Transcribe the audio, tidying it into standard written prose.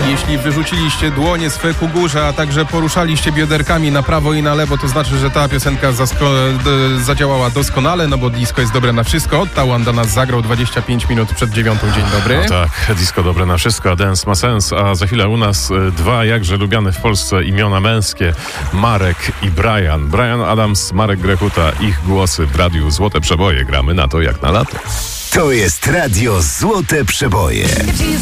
Jeśli wyrzuciliście dłonie swe ku górze, a także poruszaliście bioderkami na prawo i na lewo, to znaczy, że ta piosenka zadziałała doskonale, no bo disco jest dobre na wszystko. Tawan dla nas zagrał 25 minut przed 9. Dzień dobry. No tak, disco dobre na wszystko, a dance ma sens, a za chwilę u nas dwa jakże lubiane w Polsce imiona męskie, Marek i Brian. Brian Adams, Marek Grechuta, ich głosy w radiu Złote Przeboje. Gramy na to jak na lato. To jest Radio Złote Przeboje.